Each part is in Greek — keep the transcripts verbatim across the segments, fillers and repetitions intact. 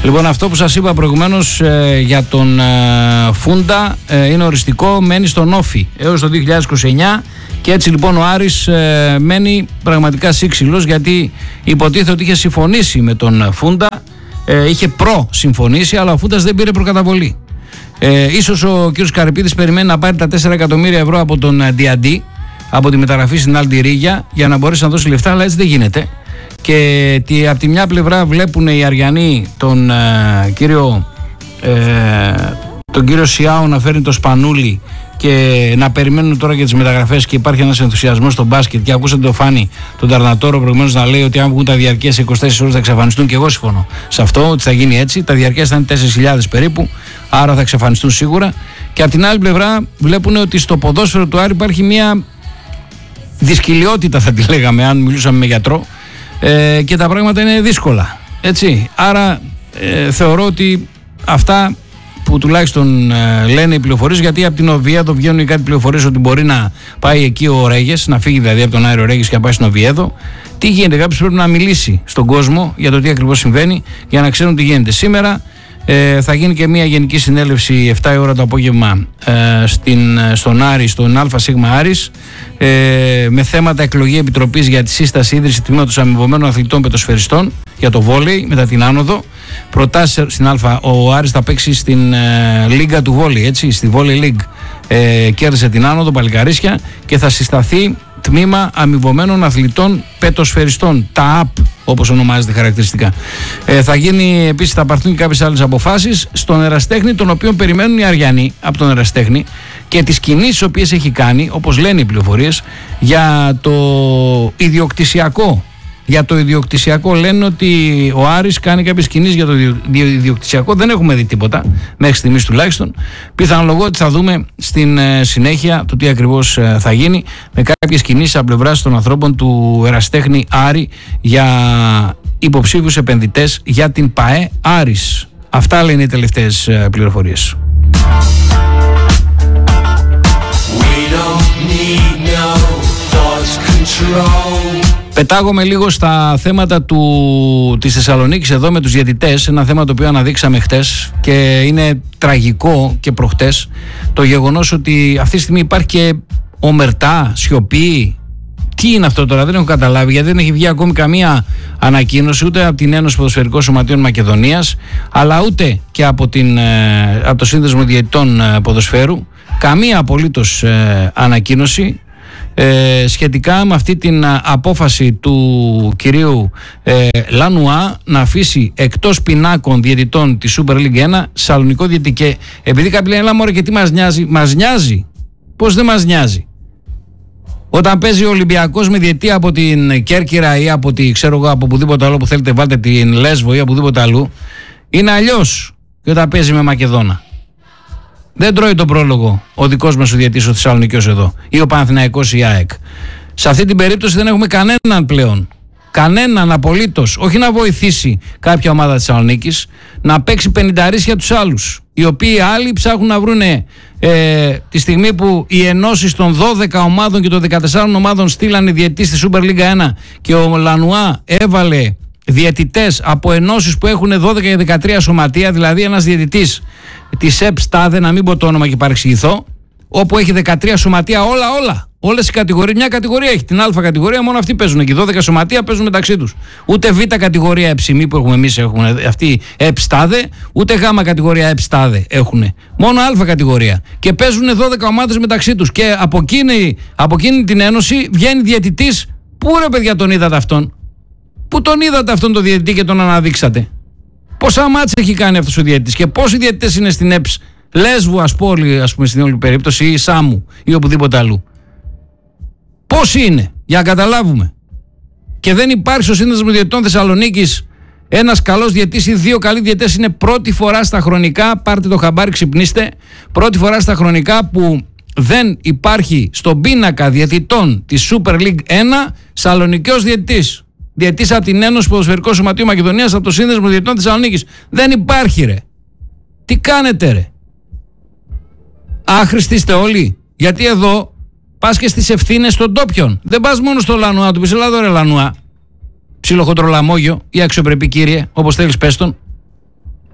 Λοιπόν, αυτό που σας είπα προηγουμένως ε, για τον ε, Φούντα ε, είναι οριστικό, μένει στον Όφι έως το δύο χιλιάδες είκοσι εννιά και έτσι λοιπόν ο Άρης ε, μένει πραγματικά σύξυλος, γιατί υποτίθεται ότι είχε συμφωνήσει με τον Φούντα, ε, είχε προ-συμφωνήσει, αλλά ο Φούντας δεν πήρε προκαταβολή. Ε, ίσως ο κ. Καρυπίδης περιμένει να πάρει τα τέσσερα εκατομμύρια ευρώ από τον Διαντή, από τη μεταγραφή στην Αλτιρίγια, για να μπορέσει να δώσει λεφτά, αλλά έτσι δεν γίνεται. Και τι, από τη μια πλευρά βλέπουν οι Αριανοί τον, ε, κύριο, ε, τον κύριο Σιάο να φέρνει το Σπανούλι και να περιμένουν τώρα για τις μεταγραφές, και υπάρχει ένας ενθουσιασμός στο μπάσκετ. Και ακούσατε το Φάνη, τον Ταρνατόρο προηγουμένως, να λέει ότι αν βγουν τα διαρκεία σε είκοσι τέσσερις ώρες θα εξαφανιστούν, και εγώ συμφωνώ σε αυτό, ότι θα γίνει έτσι. Τα διαρκεία θα είναι τέσσερις χιλιάδες περίπου, άρα θα εξαφανιστούν σίγουρα. Και από την άλλη πλευρά βλέπουν ότι στο ποδόσφαιρο του Άρη υπάρχει μια δυσκολιότητα, θα τη λέγαμε αν μιλούσαμε με γιατρό, ε, και τα πράγματα είναι δύσκολα, έτσι. Άρα ε, θεωρώ ότι αυτά που τουλάχιστον ε, λένε οι πληροφορίες, γιατί από την Οβιέδο βγαίνουν κάτι πληροφορίες ότι μπορεί να πάει εκεί ο Ρέγες, να φύγει δηλαδή από τον Άριο Ρέγες και να πάει στην Οβιέδο. Τι γίνεται, κάποιος πρέπει να μιλήσει στον κόσμο για το τι ακριβώς συμβαίνει, για να ξέρουν τι γίνεται. Σήμερα ε, θα γίνει και μια γενική συνέλευση επτά η ώρα το απόγευμα ε, στην, στον Άρη, στον ΑΣ Άρης, ε, με θέματα εκλογή επιτροπής για τη σύσταση ίδρυση τμήματος αμοιβωμένων αθλητών πετοσφαιριστών για το βόλεϊ μετά την άνοδο. Προτάσεις στην Α, ο Άρης θα παίξει στην ε, Λίγκα του Βόλεϊ, έτσι, στη Volley League. Ε, κέρδισε την άνοδο, παλικαρίσια, και θα συσταθεί τμήμα αμοιβωμένων αθλητών πετοσφαιριστών, τα ΑΠ όπως ονομάζεται χαρακτηριστικά. Ε, θα γίνει επίσης, θα πάρθουν και κάποιες άλλες αποφάσεις στον Εραστέχνη, τον οποίο περιμένουν οι Αριανοί από τον Εραστέχνη, και τις κινήσεις οποίες έχει κάνει, όπως λένε οι πληροφορίες, για το ιδιοκτησιακό. Για το ιδιοκτησιακό λένε ότι ο Άρης κάνει κάποιες κινήσεις για το ιδιοκτησιακό. Δεν έχουμε δει τίποτα μέχρι στιγμής τουλάχιστον. Πιθανολογώ ότι θα δούμε στην ε, συνέχεια το τι ακριβώς ε, θα γίνει, με κάποιες κινήσεις από πλευράς των ανθρώπων του Εραστέχνη Άρη για υποψήφιους επενδυτές για την ΠΑΕ Άρης. Αυτά λένε οι τελευταίες ε, πληροφορίες. Πετάγομαι λίγο στα θέματα του, της Θεσσαλονίκης εδώ με τους διαιτητές, ένα θέμα το οποίο αναδείξαμε χτες και είναι τραγικό και προχτές, το γεγονός ότι αυτή τη στιγμή υπάρχει και ομερτά, σιωπή. Τι είναι αυτό τώρα, δεν έχω καταλάβει, γιατί δεν έχει βγει ακόμη καμία ανακοίνωση ούτε από την Ένωση Ποδοσφαιρικών Σωματείων Μακεδονίας, αλλά ούτε και από, την, από το Σύνδεσμο Διαιτητών Ποδοσφαίρου, καμία απολύτως ε, ανακοίνωση Ε, σχετικά με αυτή την α, απόφαση του κυρίου ε, Λανουά να αφήσει εκτός πινάκων διαιτητών τη Super League ένα σαλονικό διαιτητή. Και επειδή κάποιοι λένε, μωρέ, και τι μας νοιάζει, μας νοιάζει. Πώς δεν μας νοιάζει? Όταν παίζει ο Ολυμπιακός με διαιτητή από την Κέρκυρα ή από τη, ξέρω εγώ, από οπουδήποτε άλλο που θέλετε, βάλτε την Λέσβο ή από οπουδήποτε αλλού, είναι αλλιώς και όταν παίζει με Μακεδόνα. Δεν τρώει τον πρόλογο ο δικός μας ο διαιτητής ο Θεσσαλονικιός εδώ, ή ο Παναθηναϊκός ή η ΑΕΚ. Σε αυτή την περίπτωση δεν έχουμε κανέναν πλέον. Κανέναν απολύτως. Όχι να βοηθήσει κάποια ομάδα της Θεσσαλονίκης, να παίξει πενηνταρίσια τους άλλους. Οι οποίοι άλλοι ψάχνουν να βρούνε ε, τη στιγμή που οι ενώσεις των δώδεκα ομάδων και των δεκατεσσάρων ομάδων στείλανε διαιτητή στη Super League ένα και ο Λανουά έβαλε διαιτητές από ενώσεις που έχουν δώδεκα και δεκατρία σωματεία, δηλαδή ένας διαιτητής της ΕΠ Στάδε, να μην πω το όνομα και παρεξηγηθώ, όπου έχει δεκατρία σωματεία, όλα, όλα. Όλες οι κατηγορίες, μια κατηγορία έχει, την Α κατηγορία, μόνο αυτοί παίζουν εκεί. δώδεκα σωματεία παίζουν μεταξύ τους. Ούτε Β κατηγορία εψημή που έχουμε εμείς έχουν αυτοί ΕΠ Στάδε, ούτε Γ κατηγορία ΕΠ Στάδε έχουν. Μόνο Α κατηγορία. Και παίζουν δώδεκα ομάδες μεταξύ τους. Και από εκείνη, από εκείνη την ένωση βγαίνει διαιτητής. Πού ρε παιδιά τον είδατε αυτόν? Πού τον είδατε αυτόν τον διαιτητή και τον αναδείξατε? Πόσα μάτσα έχει κάνει αυτός ο διαιτητής και πόσοι διαιτητές είναι στην ΕΠΣ Λέσβου, ας πούμε, ας πούμε στην όλη περίπτωση, ή Σάμου ή οπουδήποτε αλλού? Πόσοι είναι, για να καταλάβουμε. Και δεν υπάρχει στο Σύνδεσμο Διαιτητών Θεσσαλονίκης ένας καλός διαιτητής ή δύο καλοί διαιτητές. Είναι πρώτη φορά στα χρονικά, πάρτε το χαμπάρι, ξυπνήστε, πρώτη φορά στα χρονικά που δεν υπάρχει στον πίνακα διαιτητών της Super League ένα σαλονικιός διαιτητής. Διαιτητής από την Ένωση Ποδοσφαιρικών Σωματείων Μακεδονίας, από το Σύνδεσμο Διαιτητών Θεσσαλονίκης. Δεν υπάρχει, ρε. Τι κάνετε, ρε? Άχρηστοι είστε όλοι. Γιατί εδώ πας και στις ευθύνες των ντόπιων. Δεν πας μόνο στο Λανουά, του πεις, έλα εδώ ρε Λανουά, ψιλοχοντρολαμόγιο ή αξιοπρεπή κύριε, όπως θέλεις πες τον.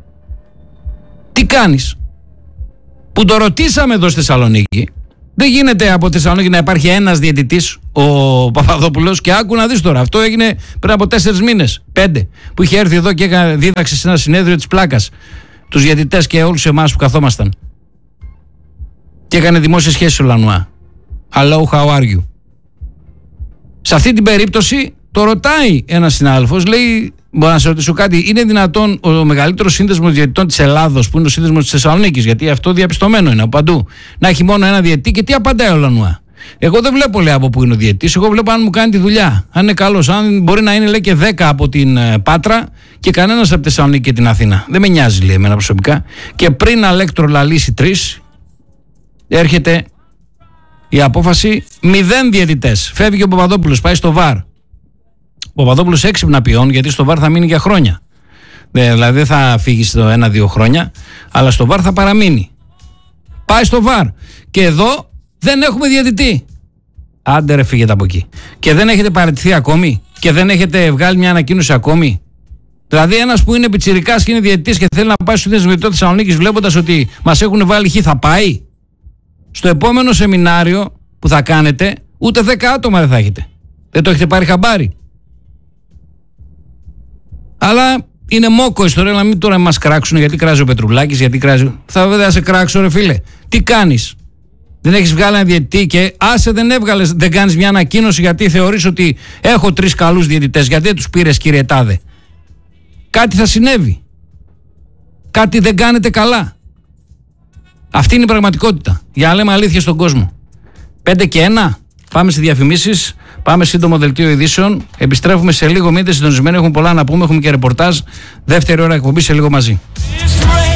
κάνεις? Που το ρωτήσαμε εδώ στη Θεσσαλονίκη. Δεν γίνεται από τη Θεσσαλονίκη να υπάρχει ένας διαιτητής, ο Παπαδόπουλος, και άκου να δεις τώρα. Αυτό έγινε πριν από τέσσερις μήνες, πέντε, που είχε έρθει εδώ και έκανε δίδαξη σε ένα συνέδριο της πλάκας τους διαιτητές και όλους εμάς που καθόμασταν. Και έκανε δημόσιες σχέσεις ο Λανουά. Hello, how are you? Σε αυτή την περίπτωση το ρωτάει ένας συνάδελφος, λέει: μπορώ να σε ρωτήσω κάτι, είναι δυνατόν ο μεγαλύτερος σύνδεσμος διαιτητών της Ελλάδος, που είναι ο σύνδεσμος της Θεσσαλονίκης, γιατί αυτό διαπιστωμένο είναι από παντού, να έχει μόνο ένα διαιτητή? Και τι απαντάει ο Λανουά? Εγώ δεν βλέπω, λέει, από πού είναι ο διαιτητής. Εγώ βλέπω αν μου κάνει τη δουλειά. Αν είναι καλός. Αν μπορεί να είναι, λέει, και δέκα από την ε, Πάτρα και κανένας από τη Θεσσαλονίκη και την Αθήνα. Δεν με νοιάζει, λέει, εμένα προσωπικά. Και πριν Αλέκτρο λαλήσει τρεις, έρχεται η απόφαση μηδέν διαιτητές. Φεύγει ο Παπαδόπουλος, πάει στο βαρ. Ο Παπαδόπουλος έξυπνα ποιόν, γιατί στο βαρ θα μείνει για χρόνια. Δηλαδή δεν θα φύγει στο ένα-δύο χρόνια, αλλά στο βαρ θα παραμείνει. Πάει στο βαρ. Και εδώ δεν έχουμε διαιτητή. Άντε ρε, φύγετε από εκεί. Και δεν έχετε παραιτηθεί ακόμη? Και δεν έχετε βγάλει μια ανακοίνωση ακόμη? Δηλαδή ένας που είναι πιτσιρικάς και είναι διαιτητής και θέλει να πάει στο Σύνδεσμο Διαιτητών Θεσσαλονίκης, βλέποντας ότι μας έχουν βάλει χ, θα πάει? Στο επόμενο σεμινάριο που θα κάνετε, ούτε δέκα άτομα δεν θα έχετε. Δεν το έχετε πάρει χαμπάρι? Αλλά είναι μόκο ιστορία, να μην τώρα μας κράξουν γιατί κράζει ο Πετρουλάκης, γιατί κράζει. Θα βέβαια σε κράξω, ρε φίλε. Τι κάνεις? Δεν έχεις βγάλει ένα διαιτητή και άσε δεν έβγαλες, δεν κάνεις μια ανακοίνωση γιατί θεωρείς ότι έχω τρεις καλούς διαιτητές? Γιατί δεν τους πήρες, κύριε Τάδε? Κάτι θα συνέβη. Κάτι δεν κάνετε καλά. Αυτή είναι η πραγματικότητα. Για να λέμε αλήθεια στον κόσμο. πέντε και ένα. Πάμε σε διαφημίσεις. Πάμε σύντομο δελτίο ειδήσεων. Επιστρέφουμε σε λίγο. Μείνετε συντονισμένοι. Έχουμε πολλά να πούμε. Έχουμε και ρεπορτάζ. Δεύτερη ώρα εκπομπή σε λίγο μαζί.